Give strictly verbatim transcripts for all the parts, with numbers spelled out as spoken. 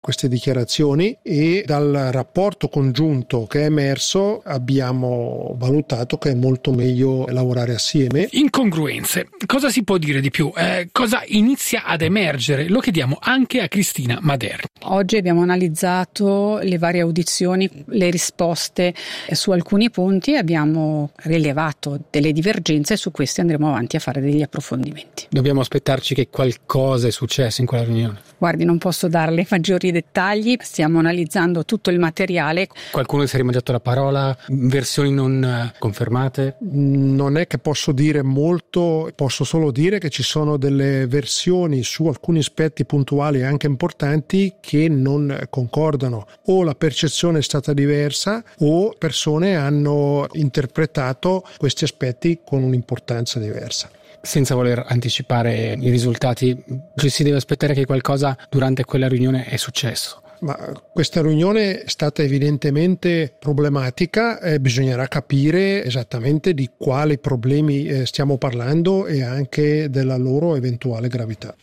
queste dichiarazioni e dal rapporto congiunto che è emerso abbiamo valutato che è molto meglio lavorare assieme. Incongruenze, cosa si può dire di più? Eh, cosa inizia ad emergere? Lo chiediamo anche a Cristina Maderni. Oggi abbiamo analizzato le varie audizioni, le risposte su alcuni punti, abbiamo rilevato delle divergenze e su questi andremo avanti a fare degli approfondimenti. Dobbiamo aspettarci che qualcosa è successo in quella riunione? Guardi, non posso darle maggiori dettagli, stiamo analizzando tutto il materiale. Qualcuno si è rimangiato la parola, versioni non confermate? Non è che posso dire molto, posso solo dire che ci sono delle versioni su alcuni aspetti puntuali e anche importanti che non concordano, o la percezione è stata diversa o persone hanno interpretato questi aspetti con un'importanza diversa. Senza voler anticipare i risultati, ci si deve aspettare che qualcosa durante quella riunione è successo. Ma questa riunione è stata evidentemente problematica, eh, bisognerà capire esattamente di quali problemi eh, stiamo parlando e anche della loro eventuale gravità.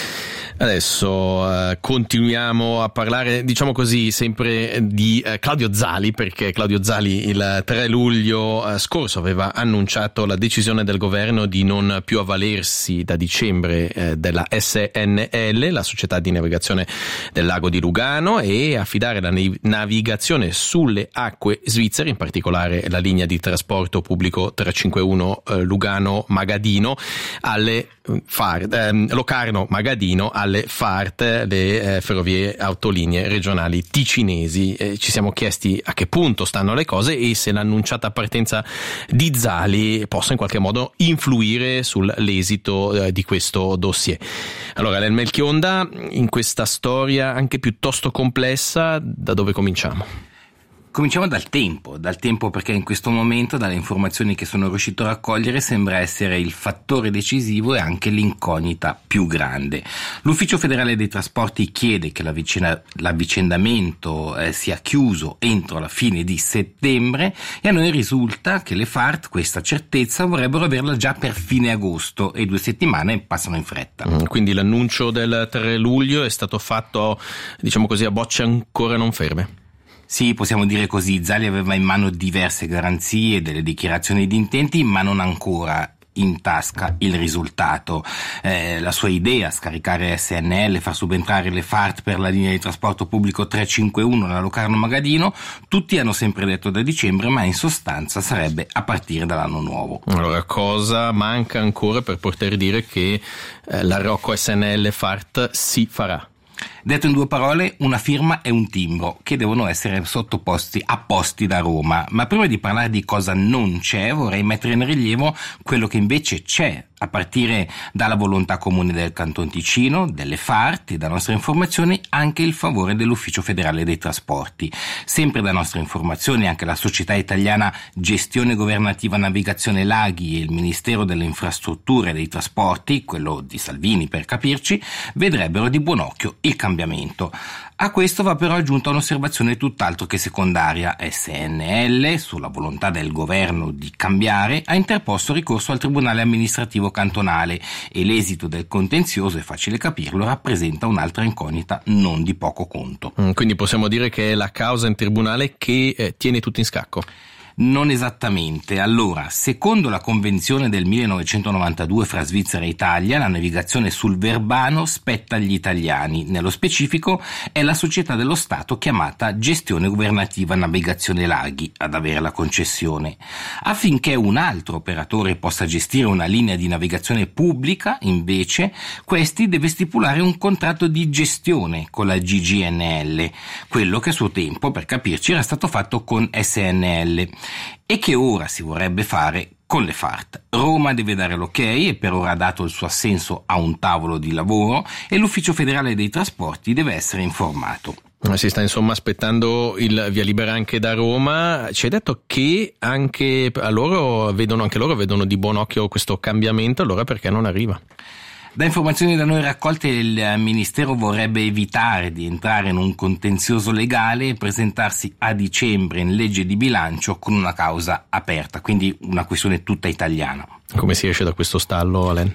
Adesso eh, continuiamo a parlare, diciamo così, sempre di eh, Claudio Zali, perché Claudio Zali il tre luglio eh, scorso aveva annunciato la decisione del governo di non più avvalersi da dicembre eh, della S N L, la società di navigazione del lago di Lugano, e affidare la navigazione sulle acque svizzere, in particolare la linea di trasporto pubblico trecentocinquantuno eh, Lugano-Magadino, alle Fart, eh, Locarno-Magadino, alle F A R T, le eh, ferrovie autolinee regionali ticinesi. Eh, ci siamo chiesti a che punto stanno le cose e se l'annunciata partenza di Zali possa in qualche modo influire sull'esito eh, di questo dossier. Allora, Len Melchionda, in questa storia anche piuttosto complessa, da dove cominciamo? Cominciamo dal tempo, dal tempo perché in questo momento, dalle informazioni che sono riuscito a raccogliere, sembra essere il fattore decisivo e anche l'incognita più grande. L'Ufficio Federale dei Trasporti chiede che l'avvicina, l'avvicendamento eh, sia chiuso entro la fine di settembre e a noi risulta che le F A R T questa certezza vorrebbero averla già per fine agosto e due settimane passano in fretta. Mm, quindi l'annuncio del tre luglio è stato fatto, diciamo così, a bocce ancora non ferme. Sì, possiamo dire così. Zali aveva in mano diverse garanzie, delle dichiarazioni di intenti, ma non ancora in tasca il risultato. Eh, la sua idea, scaricare S N L, far subentrare le F A R T per la linea di trasporto pubblico trecentocinquantuno, la Locarno-Magadino, tutti hanno sempre detto da dicembre, ma in sostanza sarebbe a partire dall'anno nuovo. Allora, cosa manca ancora per poter dire che eh, l'arrocco S N L F A R T si farà? Detto in due parole, una firma e un timbro che devono essere sottoposti apposti da Roma. Ma prima di parlare di cosa non c'è, vorrei mettere in rilievo quello che invece c'è, a partire dalla volontà comune del Canton Ticino, delle F A R T e da nostre informazioni anche il favore dell'Ufficio Federale dei Trasporti. Sempre da nostre informazioni anche la società italiana Gestione Governativa Navigazione Laghi e il Ministero delle Infrastrutture e dei Trasporti, quello di Salvini per capirci, vedrebbero di buon occhio il cambiamento. A questo va però aggiunta un'osservazione tutt'altro che secondaria. S N L, sulla volontà del governo di cambiare, ha interposto ricorso al Tribunale Amministrativo Cantonale e l'esito del contenzioso, è facile capirlo, rappresenta un'altra incognita non di poco conto. Mm, quindi possiamo dire che è la causa in tribunale che eh, tiene tutto in scacco? Non esattamente. Allora, secondo la convenzione del millenovecentonovantadue fra Svizzera e Italia, la navigazione sul Verbano spetta agli italiani. Nello specifico è la società dello Stato chiamata Gestione Governativa Navigazione Laghi ad avere la concessione. Affinché un altro operatore possa gestire una linea di navigazione pubblica, invece, questi deve stipulare un contratto di gestione con la G G N L, quello che a suo tempo, per capirci, era stato fatto con S N L. E che ora si vorrebbe fare con le F A R T. Roma deve dare l'ok e per ora ha dato il suo assenso a un tavolo di lavoro e l'Ufficio Federale dei Trasporti deve essere informato. Si sta insomma aspettando il via libera anche da Roma. Ci hai detto che anche a loro vedono, anche loro vedono di buon occhio questo cambiamento, allora perché non arriva? Da informazioni da noi raccolte, il Ministero vorrebbe evitare di entrare in un contenzioso legale e presentarsi a dicembre in legge di bilancio con una causa aperta, quindi una questione tutta italiana. Come si esce da questo stallo, Alen?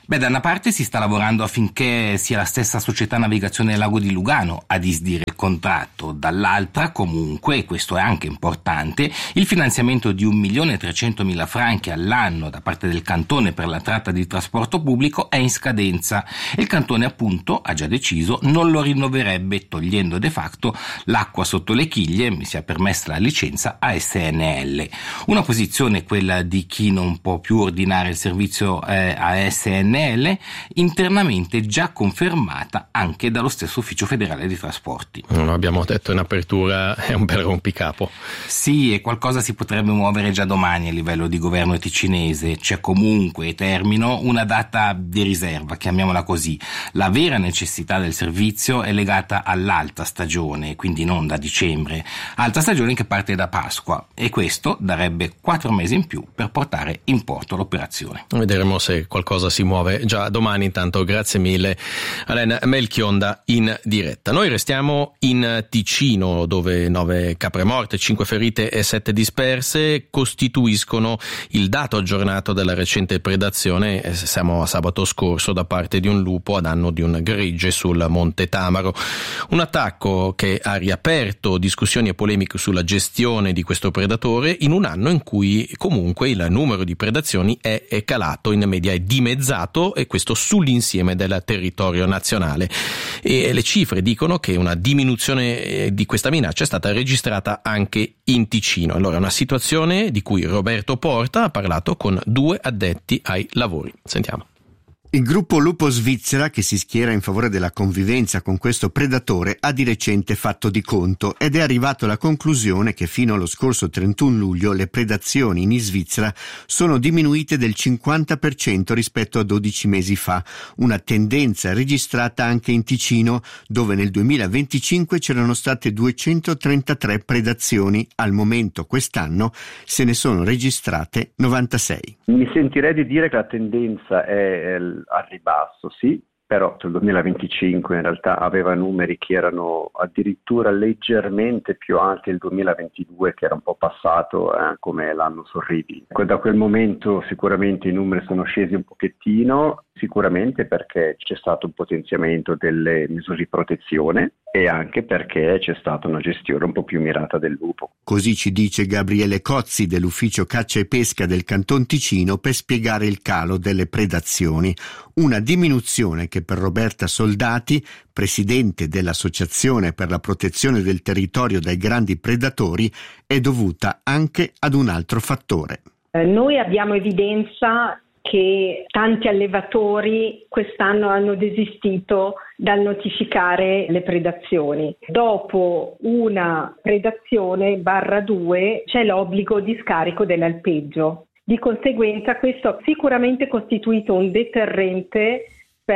Beh, da una parte si sta lavorando affinché sia la stessa società Navigazione del Lago di Lugano a disdire il contratto, dall'altra comunque, e questo è anche importante, il finanziamento di un milione e trecentomila franchi all'anno da parte del cantone per la tratta di trasporto pubblico è in scadenza e il cantone appunto ha già deciso non lo rinnoverebbe, togliendo de facto l'acqua sotto le chiglie, mi sia permessa la licenza, a S N L. Una posizione, quella di chi non può più ordinare il servizio eh, a S N L, internamente già confermata anche dallo stesso Ufficio Federale dei Trasporti. Lo abbiamo detto in apertura, è un bel rompicapo. Sì, e qualcosa si potrebbe muovere già domani a livello di governo ticinese. C'è comunque, e termino, una data di riserva, chiamiamola così. La vera necessità del servizio è legata all'alta stagione, quindi non da dicembre, alta stagione che parte da Pasqua, e questo darebbe quattro mesi in più per portare in porto l'operazione. Vedremo se qualcosa si muove già domani. Intanto grazie mille Alain Melchionda in diretta. Noi restiamo in Ticino, dove nove capre morte, cinque ferite e sette disperse costituiscono il dato aggiornato della recente predazione, siamo a sabato scorso, da parte di un lupo a danno di un gregge sul Monte Tamaro. Un attacco che ha riaperto discussioni e polemiche sulla gestione di questo predatore in un anno in cui comunque il numero di predazioni è, è calato, in media è dimezzato, e questo sull'insieme del territorio nazionale. E le cifre dicono che una diminuzione di questa minaccia è stata registrata anche in Ticino. Allora, una situazione di cui Roberto Porta ha parlato con due addetti ai lavori. Sentiamo. Il gruppo Lupo Svizzera, che si schiera in favore della convivenza con questo predatore, ha di recente fatto di conto ed è arrivato alla conclusione che fino allo scorso trentuno luglio le predazioni in Svizzera sono diminuite del cinquanta per cento rispetto a dodici mesi fa, una tendenza registrata anche in Ticino, dove nel duemilaventicinque c'erano state duecentotrentatré predazioni. Al momento quest'anno se ne sono registrate novantasei. Mi sentirei di dire che la tendenza è al ribasso, sì, però sul duemilaventicinque in realtà aveva numeri che erano addirittura leggermente più alti del duemilaventidue, che era un po' passato eh, come l'anno sorribile. Da quel momento sicuramente i numeri sono scesi un pochettino, sicuramente perché c'è stato un potenziamento delle misure di protezione e anche perché c'è stata una gestione un po' più mirata del lupo. Così ci dice Gabriele Cozzi dell'Ufficio Caccia e Pesca del Canton Ticino per spiegare il calo delle predazioni. Una diminuzione che per Roberta Soldati, presidente dell'Associazione per la protezione del territorio dai grandi predatori, è dovuta anche ad un altro fattore. Eh, noi abbiamo evidenza che tanti allevatori quest'anno hanno desistito dal notificare le predazioni. Dopo una predazione barra due c'è l'obbligo di scarico dell'alpeggio. Di conseguenza questo ha sicuramente costituito un deterrente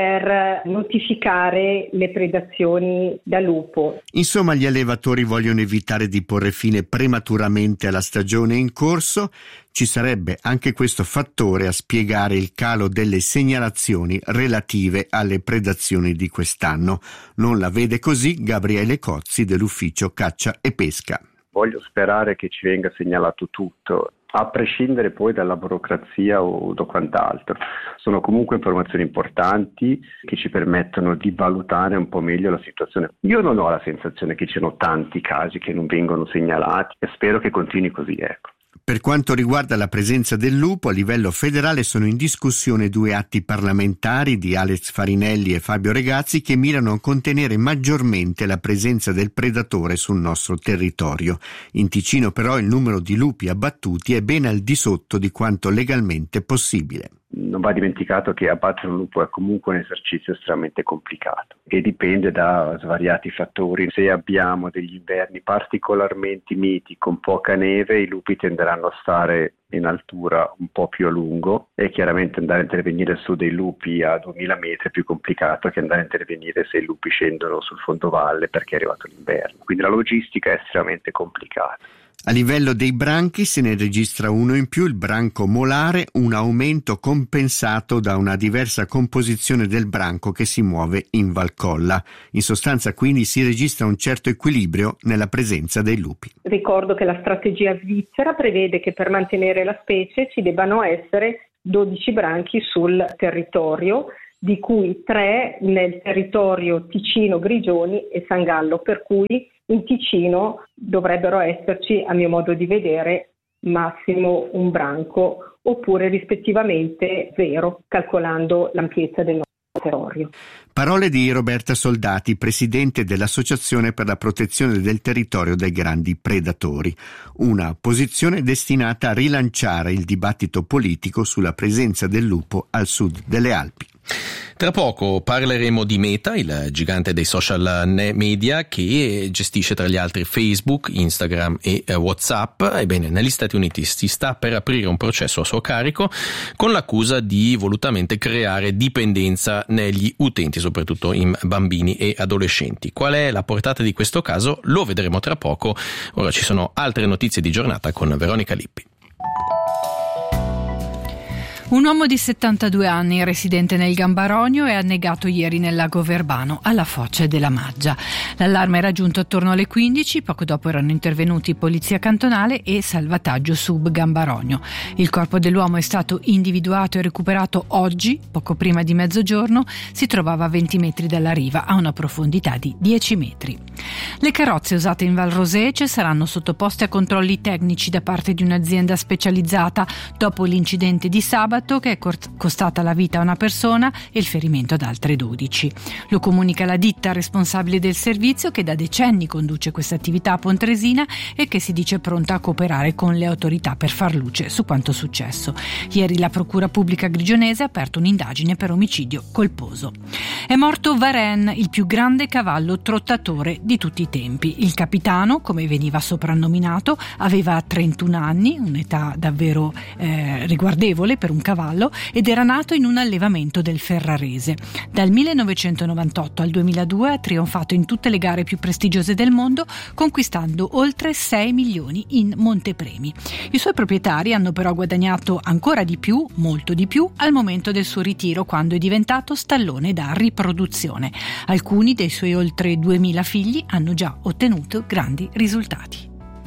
per notificare le predazioni da lupo. Insomma, gli allevatori vogliono evitare di porre fine prematuramente alla stagione in corso. Ci sarebbe anche questo fattore a spiegare il calo delle segnalazioni relative alle predazioni di quest'anno. Non la vede così Gabriele Cozzi dell'Ufficio Caccia e Pesca. Voglio sperare che ci venga segnalato tutto, a prescindere poi dalla burocrazia o da quant'altro. Sono comunque informazioni importanti che ci permettono di valutare un po' meglio la situazione. Io non ho la sensazione che ci siano tanti casi che non vengono segnalati e spero che continui così, ecco. Per quanto riguarda la presenza del lupo, a livello federale sono in discussione due atti parlamentari di Alex Farinelli e Fabio Regazzi che mirano a contenere maggiormente la presenza del predatore sul nostro territorio. In Ticino però il numero di lupi abbattuti è ben al di sotto di quanto legalmente possibile. Non va dimenticato che abbattere un lupo è comunque un esercizio estremamente complicato e dipende da svariati fattori. Se abbiamo degli inverni particolarmente miti con poca neve, i lupi tenderanno a stare in altura un po' più a lungo e chiaramente andare a intervenire su dei lupi a duemila metri è più complicato che andare a intervenire se i lupi scendono sul fondovalle perché è arrivato l'inverno. Quindi la logistica è estremamente complicata. A livello dei branchi se ne registra uno in più, il branco molare, un aumento compensato da una diversa composizione del branco che si muove in Valcolla. In sostanza quindi si registra un certo equilibrio nella presenza dei lupi. Ricordo che la strategia svizzera prevede che per mantenere la specie ci debbano essere dodici branchi sul territorio, di cui tre nel territorio Ticino-Grigioni e San Gallo, per cui in Ticino dovrebbero esserci, a mio modo di vedere, massimo un branco, oppure rispettivamente zero, calcolando l'ampiezza del nostro territorio. Parole di Roberta Soldati, presidente dell'Associazione per la protezione del territorio dai grandi predatori, una posizione destinata a rilanciare il dibattito politico sulla presenza del lupo al sud delle Alpi. Tra poco parleremo di Meta, il gigante dei social media che gestisce tra gli altri Facebook, Instagram e WhatsApp. Ebbene, negli Stati Uniti si sta per aprire un processo a suo carico con l'accusa di volutamente creare dipendenza negli utenti, soprattutto in bambini e adolescenti. Qual è la portata di questo caso? Lo vedremo tra poco. Ora ci sono altre notizie di giornata con Veronica Lippi. Un uomo di settantadue anni, residente nel Gambarogno, è annegato ieri nel lago Verbano, alla foce della Maggia. L'allarme era giunto attorno alle quindici, poco dopo erano intervenuti Polizia Cantonale e Salvataggio Sub Gambarogno. Il corpo dell'uomo è stato individuato e recuperato oggi, poco prima di mezzogiorno. Si trovava a venti metri dalla riva, a una profondità di dieci metri. Le carrozze usate in Val Rosece saranno sottoposte a controlli tecnici da parte di un'azienda specializzata dopo l'incidente di sabato, che è costata la vita a una persona e il ferimento ad altre dodici. Lo comunica la ditta responsabile del servizio, che da decenni conduce questa attività a Pontresina e che si dice pronta a cooperare con le autorità per far luce su quanto successo. Ieri la Procura Pubblica Grigionese ha aperto un'indagine per omicidio colposo. È morto Varenne, il più grande cavallo trottatore di tutti i tempi. Il capitano, come veniva soprannominato, aveva trentuno anni, un'età davvero eh, riguardevole per un cavallo, ed era nato in un allevamento del Ferrarese. Dal millenovecentonovantotto al duemiladue ha trionfato in tutte le gare più prestigiose del mondo, conquistando oltre sei milioni in montepremi. I suoi proprietari hanno però guadagnato ancora di più, molto di più, al momento del suo ritiro, quando è diventato stallone da riproduzione. Alcuni dei suoi oltre duemila figli hanno già ottenuto grandi risultati.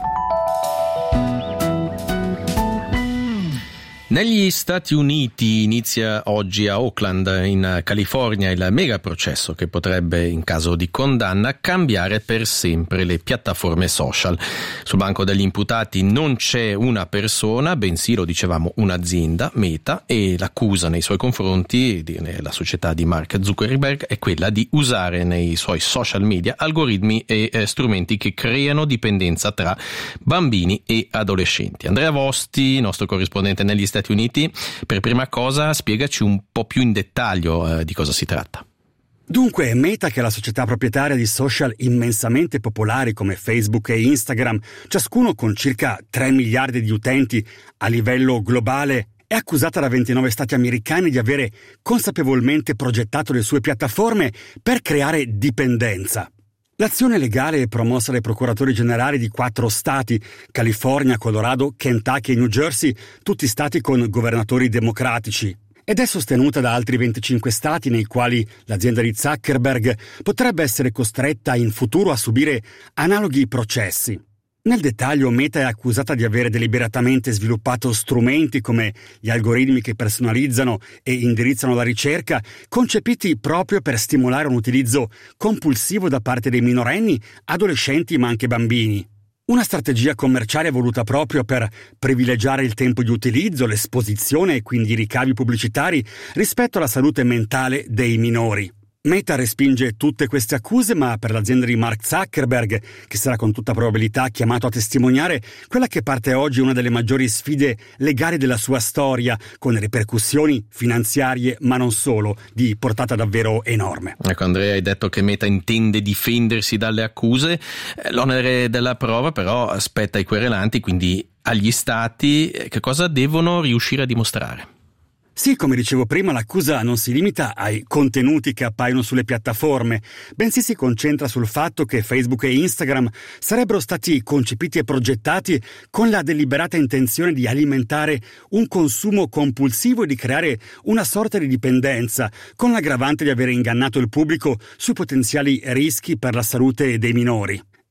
Negli Stati Uniti inizia oggi a Oakland, in California, il mega processo che potrebbe, in caso di condanna, cambiare per sempre le piattaforme social. Sul banco degli imputati non c'è una persona, bensì, lo dicevamo, un'azienda, Meta, e l'accusa nei suoi confronti, la società di Mark Zuckerberg, è quella di usare nei suoi social media algoritmi e eh, strumenti che creano dipendenza tra bambini e adolescenti. Andrea Vosti, nostro corrispondente negli Stati Uniti, per prima cosa spiegaci un po' più in dettaglio eh, di cosa si tratta. Dunque, Meta, che è la società proprietaria di social immensamente popolari come Facebook e Instagram, ciascuno con circa tre miliardi di utenti a livello globale, è accusata da ventinove stati americani di avere consapevolmente progettato le sue piattaforme per creare dipendenza. L'azione legale è promossa dai procuratori generali di quattro stati, California, Colorado, Kentucky e New Jersey, tutti stati con governatori democratici, ed è sostenuta da altri venticinque stati nei quali l'azienda di Zuckerberg potrebbe essere costretta in futuro a subire analoghi processi. Nel dettaglio, Meta è accusata di avere deliberatamente sviluppato strumenti come gli algoritmi che personalizzano e indirizzano la ricerca, concepiti proprio per stimolare un utilizzo compulsivo da parte dei minorenni, adolescenti ma anche bambini. Una strategia commerciale voluta proprio per privilegiare il tempo di utilizzo, l'esposizione e quindi i ricavi pubblicitari rispetto alla salute mentale dei minori. Meta respinge tutte queste accuse, ma per l'azienda di Mark Zuckerberg, che sarà con tutta probabilità chiamato a testimoniare, quella che parte oggi è una delle maggiori sfide legali della sua storia, con ripercussioni finanziarie, ma non solo, di portata davvero enorme. Ecco, Andrea, hai detto che Meta intende difendersi dalle accuse. L'onere della prova però spetta ai querelanti, quindi agli stati. Che cosa devono riuscire a dimostrare? Sì, come dicevo prima, l'accusa non si limita ai contenuti che appaiono sulle piattaforme, bensì si concentra sul fatto che Facebook e Instagram sarebbero stati concepiti e progettati con la deliberata intenzione di alimentare un consumo compulsivo e di creare una sorta di dipendenza, con l'aggravante di aver ingannato il pubblico sui potenziali rischi per la salute dei minori.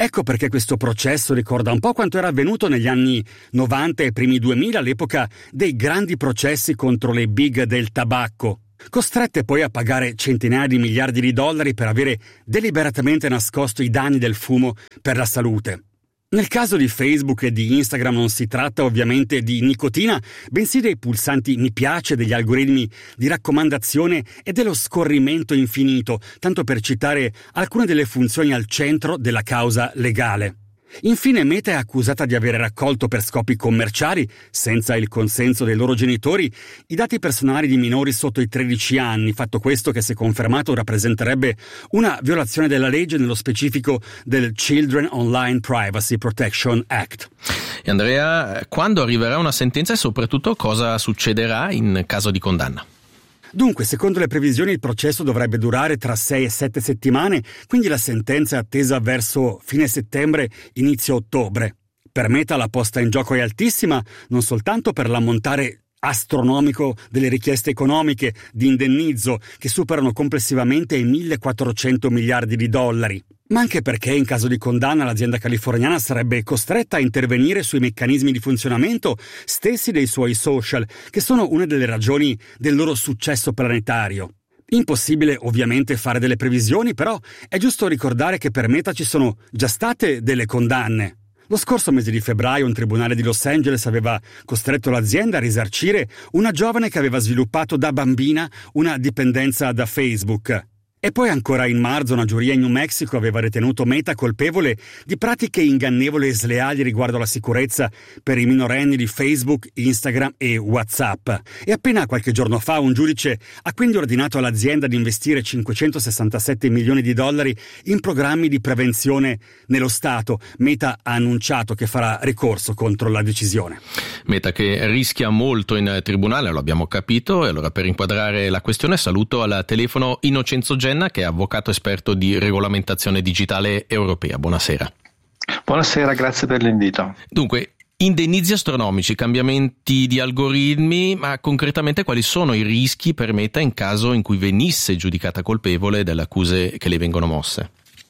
Ecco perché questo processo ricorda un po' quanto era avvenuto negli anni novanta e primi duemila, all'epoca dei grandi processi contro le big del tabacco, costrette poi a pagare centinaia di miliardi di dollari per avere deliberatamente nascosto i danni del fumo per la salute. Nel caso di Facebook e di Instagram non si tratta ovviamente di nicotina, bensì dei pulsanti mi piace, degli algoritmi di raccomandazione e dello scorrimento infinito, tanto per citare alcune delle funzioni al centro della causa legale. Infine, Meta è accusata di aver raccolto per scopi commerciali, senza il consenso dei loro genitori, i dati personali di minori sotto i tredici anni, fatto questo che, se confermato, rappresenterebbe una violazione della legge, nello specifico del Children Online Privacy Protection Act. E Andrea, quando arriverà una sentenza e soprattutto cosa succederà in caso di condanna? Dunque, secondo le previsioni, il processo dovrebbe durare tra sei e sette settimane, quindi la sentenza è attesa verso fine settembre, inizio ottobre. Per Meta la posta in gioco è altissima, non soltanto per l'ammontare astronomico delle richieste economiche di indennizzo, che superano complessivamente i millequattrocento miliardi di dollari, ma anche perché in caso di condanna l'azienda californiana sarebbe costretta a intervenire sui meccanismi di funzionamento stessi dei suoi social, che sono una delle ragioni del loro successo planetario. Impossibile ovviamente fare delle previsioni, però è giusto ricordare che per Meta ci sono già state delle condanne. Lo scorso mese di febbraio un tribunale di Los Angeles aveva costretto l'azienda a risarcire una giovane che aveva sviluppato da bambina una dipendenza da Facebook. E poi ancora in marzo una giuria in New Mexico aveva ritenuto Meta colpevole di pratiche ingannevoli e sleali riguardo alla sicurezza per i minorenni di Facebook, Instagram e WhatsApp. E appena qualche giorno fa un giudice ha quindi ordinato all'azienda di investire cinquecentosessantasette milioni di dollari in programmi di prevenzione nello Stato. Meta ha annunciato che farà ricorso contro la decisione. Meta che rischia molto in tribunale, lo abbiamo capito, e allora per inquadrare la questione saluto al telefono Innocenzo Genna, che è avvocato esperto di regolamentazione digitale europea. Buonasera. Buonasera, grazie per l'invito. Dunque, indennizi astronomici, cambiamenti di algoritmi, ma concretamente quali sono i rischi per Meta in caso in cui venisse giudicata colpevole delle accuse che le vengono mosse?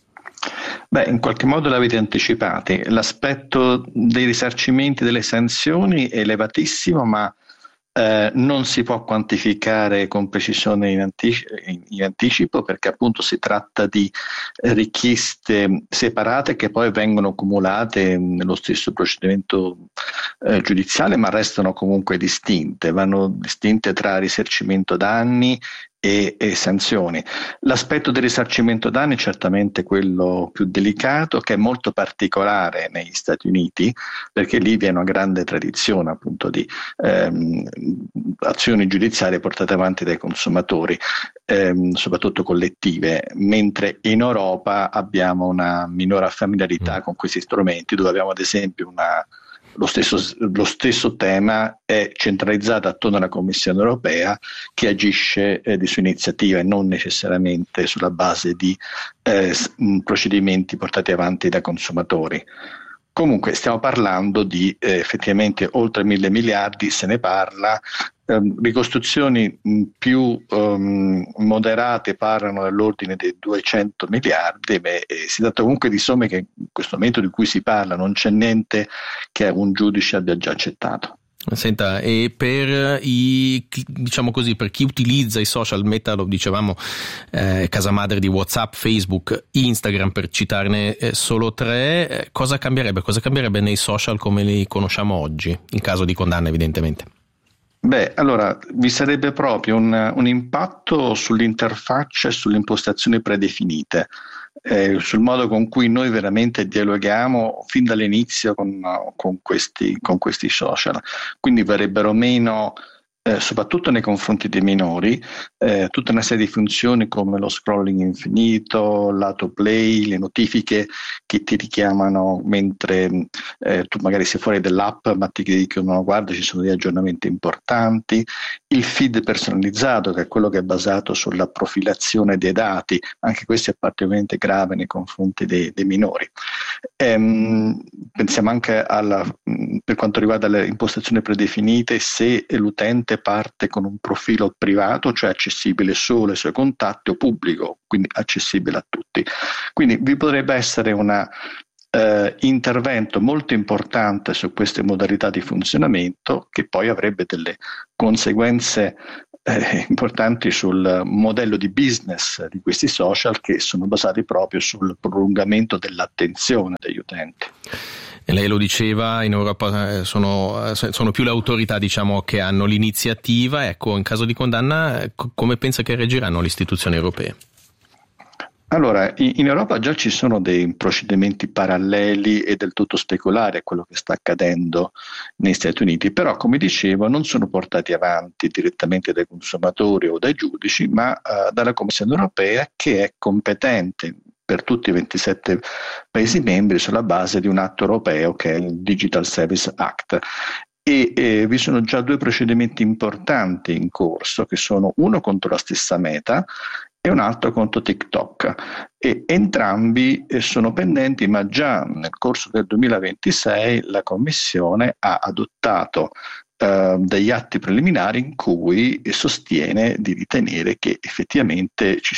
Beh, in qualche modo l'avete anticipati. L'aspetto dei risarcimenti, delle sanzioni è elevatissimo, ma Eh, non si può quantificare con precisione in, antici- in anticipo, perché appunto si tratta di richieste separate che poi vengono cumulate nello stesso procedimento eh, giudiziale, ma restano comunque distinte, vanno distinte tra risarcimento danni E, e sanzioni. L'aspetto del risarcimento danni è certamente quello più delicato, che è molto particolare negli Stati Uniti, perché lì vi è una grande tradizione appunto di ehm, azioni giudiziarie portate avanti dai consumatori, ehm, soprattutto collettive, mentre in Europa abbiamo una minore familiarità mm. con questi strumenti, dove abbiamo ad esempio una Lo stesso, lo stesso tema è centralizzato attorno alla Commissione europea, che agisce eh, di sua iniziativa e non necessariamente sulla base di eh, procedimenti portati avanti da consumatori. Comunque stiamo parlando di eh, effettivamente oltre mille miliardi, se ne parla. Um, ricostruzioni mh, più um, moderate parlano dell'ordine dei duecento miliardi. Beh, eh, si tratta comunque di somme che in questo momento di cui si parla non c'è niente che un giudice abbia già accettato. Senta, e per i, diciamo così, per chi utilizza i social, Meta, lo dicevamo, eh, casa madre di WhatsApp, Facebook, Instagram, per citarne eh, solo tre, eh, cosa cambierebbe? Cosa cambierebbe nei social come li conosciamo oggi, in caso di condanna evidentemente? Beh, allora vi sarebbe proprio un, un impatto sull'interfaccia e sulle impostazioni predefinite, eh, sul modo con cui noi veramente dialoghiamo fin dall'inizio con, con, questi, con questi social. Quindi verrebbero meno, eh, soprattutto nei confronti dei minori, eh, tutta una serie di funzioni come lo scrolling infinito, l'autoplay, le notifiche che ti richiamano mentre eh, tu magari sei fuori dell'app, ma ti dicono guarda, ci sono degli aggiornamenti importanti, il feed personalizzato, che è quello che è basato sulla profilazione dei dati, anche questo è particolarmente grave nei confronti dei, dei minori. Ehm, pensiamo anche alla, per quanto riguarda le impostazioni predefinite, se l'utente parte con un profilo privato, cioè accessibile solo ai suoi contatti, o pubblico, quindi accessibile a tutti. Quindi vi potrebbe essere una eh, intervento molto importante su queste modalità di funzionamento, che poi avrebbe delle conseguenze eh, importanti sul modello di business di questi social, che sono basati proprio sul prolungamento dell'attenzione degli utenti. E lei lo diceva, in Europa sono, sono più le autorità, diciamo, che hanno l'iniziativa. Ecco, in caso di condanna, come pensa che reagiranno le istituzioni europee? Allora, in Europa già ci sono dei procedimenti paralleli e del tutto speculari a quello che sta accadendo negli Stati Uniti, però, come dicevo, non sono portati avanti direttamente dai consumatori o dai giudici, ma uh, dalla Commissione europea, che è competente per tutti i ventisette Paesi membri sulla base di un atto europeo che è il Digital Service Act. E eh, vi sono già due procedimenti importanti in corso, che sono uno contro la stessa Meta e un altro contro TikTok, e entrambi eh, sono pendenti, ma già nel corso del duemilaventisei la Commissione ha adottato eh, degli atti preliminari in cui sostiene di ritenere che effettivamente ci,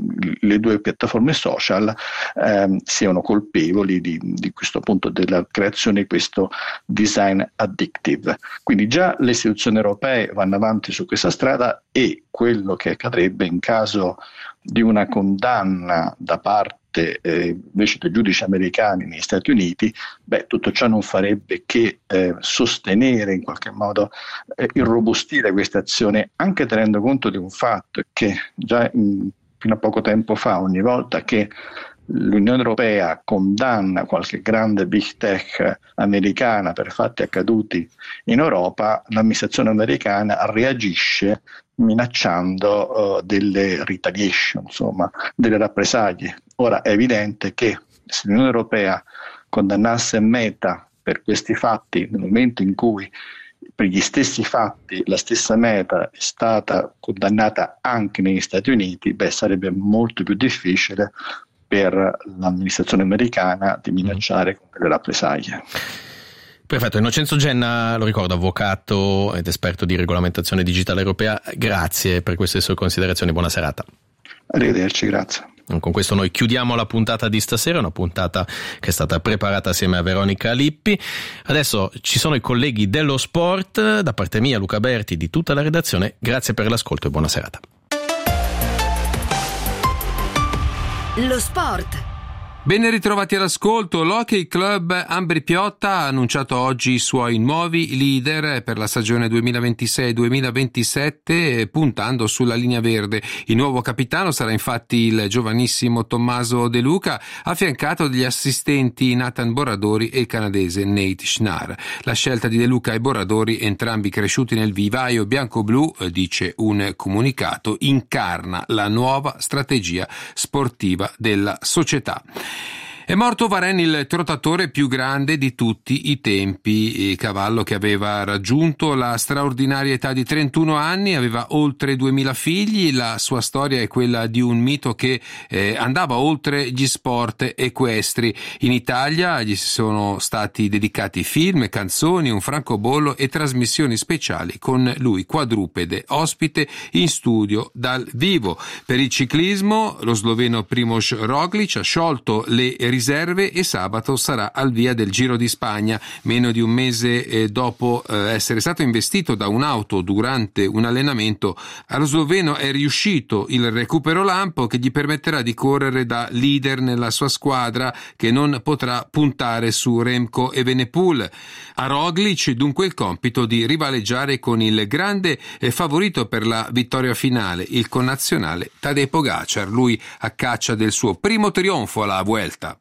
le due piattaforme social eh, siano colpevoli di, di questo punto della creazione di questo design addictive. Quindi già le istituzioni europee vanno avanti su questa strada, e quello che accadrebbe in caso di una condanna da parte eh, invece dei giudici americani negli Stati Uniti, beh, tutto ciò non farebbe che eh, sostenere, in qualche modo eh, irrobustire questa azione, anche tenendo conto di un fatto che già in, fino a poco tempo fa, ogni volta che l'Unione Europea condanna qualche grande big tech americana per fatti accaduti in Europa, l'amministrazione americana reagisce minacciando uh, delle retaliation, insomma, delle rappresaglie. Ora è evidente che se l'Unione Europea condannasse Meta per questi fatti, nel momento in cui per gli stessi fatti la stessa Meta è stata condannata anche negli Stati Uniti, beh, sarebbe molto più difficile per l'amministrazione americana di minacciare con delle rappresaglie. Perfetto, Innocenzo Genna, lo ricordo, avvocato ed esperto di regolamentazione digitale europea, grazie per queste sue considerazioni, buona serata. Arrivederci, grazie. Con questo noi chiudiamo la puntata di stasera, una puntata che è stata preparata assieme a Veronica Lippi. Adesso ci sono i colleghi dello sport, da parte mia Luca Berti, di tutta la redazione, grazie per l'ascolto e buona serata. Lo sport. Ben ritrovati all'ascolto. L'Hockey Club Ambri Piotta ha annunciato oggi i suoi nuovi leader per la stagione duemilaventisei duemilaventisette, puntando sulla linea verde. Il nuovo capitano sarà infatti il giovanissimo Tommaso De Luca, affiancato dagli assistenti Nathan Borradori e il canadese Nate Schnarr. La scelta di De Luca e Borradori, entrambi cresciuti nel vivaio bianco-blu, dice un comunicato, incarna la nuova strategia sportiva della società. È morto Varen, il trottatore più grande di tutti i tempi, il cavallo che aveva raggiunto la straordinaria età di trentuno anni, aveva oltre duemila figli. La sua storia è quella di un mito che eh, andava oltre gli sport equestri. In Italia gli sono stati dedicati film, canzoni, un francobollo e trasmissioni speciali con lui quadrupede, ospite in studio dal vivo. Per il ciclismo lo sloveno Primož Roglič ha sciolto le riserve e sabato sarà al via del Giro di Spagna. Meno di un mese eh, dopo eh, essere stato investito da un'auto durante un allenamento, allo sloveno è riuscito il recupero lampo che gli permetterà di correre da leader nella sua squadra, che non potrà puntare su Remco Evenepoel. A Roglič dunque il compito di rivaleggiare con il grande eh, favorito per la vittoria finale, il connazionale Tadej Pogačar, lui a caccia del suo primo trionfo alla Vuelta.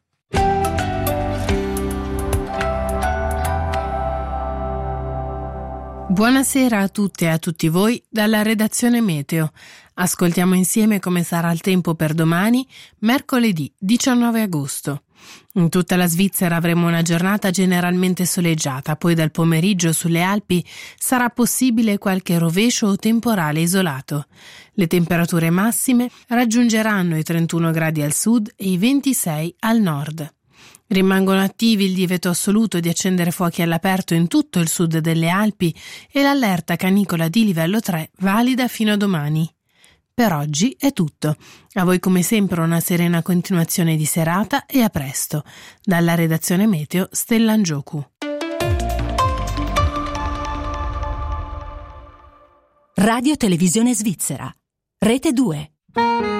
Buonasera a tutte e a tutti voi dalla redazione Meteo. Ascoltiamo insieme come sarà il tempo per domani, mercoledì diciannove agosto. In tutta la Svizzera avremo una giornata generalmente soleggiata, poi dal pomeriggio sulle Alpi sarà possibile qualche rovescio o temporale isolato. Le temperature massime raggiungeranno i trentuno gradi al sud e i ventisei al nord. Rimangono attivi il divieto assoluto di accendere fuochi all'aperto in tutto il sud delle Alpi e l'allerta canicola di livello tre valida fino a domani. Per oggi è tutto. A voi come sempre una serena continuazione di serata e a presto. Dalla redazione Meteo, Stella Njoku. Radio Televisione Svizzera. Rete due.